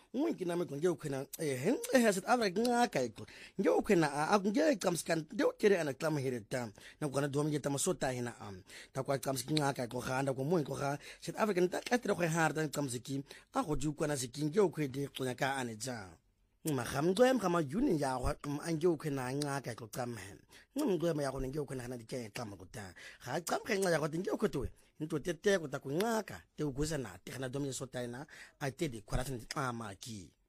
unki nami nge ukhena has Africa ngaka iko nge ukhena nge kamskan nge ukere ana klama hereta na kwana dom nge tamasota hina ta kwa kamski ngaka ko khanda ko mo ko kha South Africa nta katra ko harda kamsiki a go ju kwana siki nge ukhede qonya ka aneja magamgwem kama union ya go anje ukhena ngaka ko qamhen ngumgwem ya go nge ukhena na dike qama kuta ga qamkhe nqa ya go nge ukhotwe into tete ko ta kunqaka te uguza na te kana dom yesota ina a te di kwaratni qama ki